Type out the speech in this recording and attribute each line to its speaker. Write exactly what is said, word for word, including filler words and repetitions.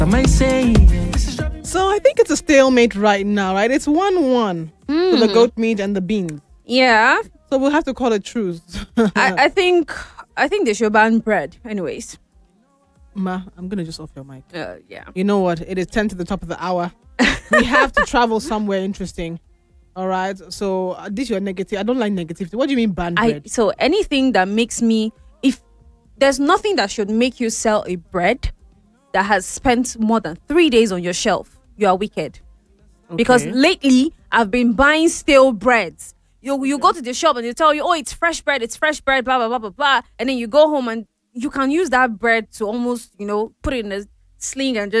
Speaker 1: Am I saying?
Speaker 2: So I think it's a stalemate right now, right? It's one one
Speaker 3: Mm.
Speaker 2: for the goat meat and the beans.
Speaker 3: Yeah,
Speaker 2: So we'll have to call it truce.
Speaker 3: I, I think I think they should ban bread. Anyways,
Speaker 2: Ma, I'm gonna just off your mic.
Speaker 3: uh, yeah.
Speaker 2: You know what? It is ten to the top of the hour. We have to travel somewhere interesting. All right. So uh, this your negative. I don't like negativity. What do you mean ban
Speaker 3: I
Speaker 2: bread?
Speaker 3: so anything that makes me, if there's nothing that should make you sell a bread that has spent more than three days on your shelf, you are wicked. Because
Speaker 2: Okay.
Speaker 3: lately I've been buying stale breads. You you go to the shop and they tell you, oh, it's fresh bread, it's fresh bread, blah blah blah blah blah, and then you go home and you can use that bread to almost, you know, put it in a sling and just